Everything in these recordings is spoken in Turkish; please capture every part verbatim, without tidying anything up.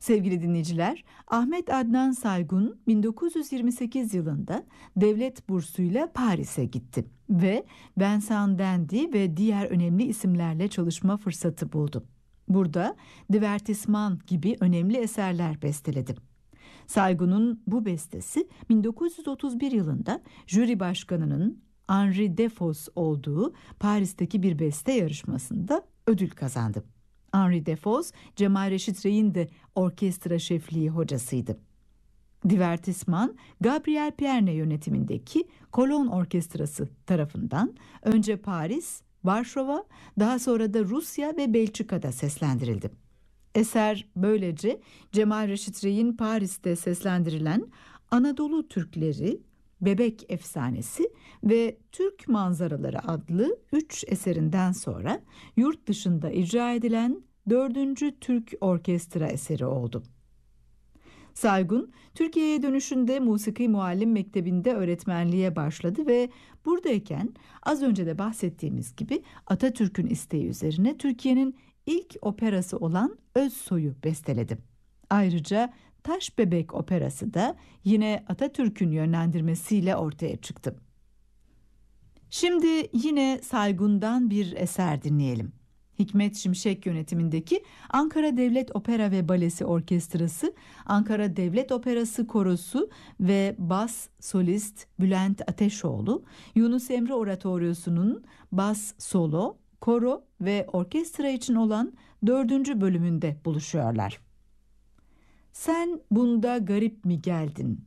Sevgili dinleyiciler, Ahmet Adnan Saygun bin dokuz yüz yirmi sekiz yılında devlet bursuyla Paris'e gitti ve Vincent d'Indy ve diğer önemli isimlerle çalışma fırsatı buldu. Burada Divertissement gibi önemli eserler besteledi. Saygun'un bu bestesi bin dokuz yüz otuz bir yılında jüri başkanının Henri Defos olduğu Paris'teki bir beste yarışmasında ödül kazandı. Henri Defos, Cemal Reşit Rey'in de orkestra şefliği hocasıydı. Divertissement, Gabriel Pierne yönetimindeki Kolon Orkestrası tarafından önce Paris, Varşova, daha sonra da Rusya ve Belçika'da seslendirildi. Eser böylece Cemal Reşit Rey'in Paris'te seslendirilen Anadolu Türkleri, Bebek Efsanesi ve Türk Manzaraları adlı üç eserinden sonra yurt dışında icra edilen dördüncü Türk orkestra eseri oldu. Saygun, Türkiye'ye dönüşünde Musiki Muallim Mektebi'nde öğretmenliğe başladı ve buradayken az önce de bahsettiğimiz gibi Atatürk'ün isteği üzerine Türkiye'nin ilk operası olan Özsoy'u besteledi. Ayrıca Taş Bebek Operası da yine Atatürk'ün yönlendirmesiyle ortaya çıktı. Şimdi yine Saygun'dan bir eser dinleyelim. Hikmet Şimşek yönetimindeki Ankara Devlet Opera ve Balesi Orkestrası, Ankara Devlet Operası Korosu ve bas solist Bülent Ateşoğlu, Yunus Emre Oratoryosu'nun bas solo, koro ve orkestra için olan dördüncü bölümünde buluşuyorlar. Sen bunda garip mi geldin?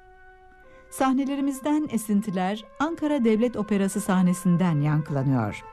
Sahnelerimizden esintiler Ankara Devlet Operası sahnesinden yankılanıyor.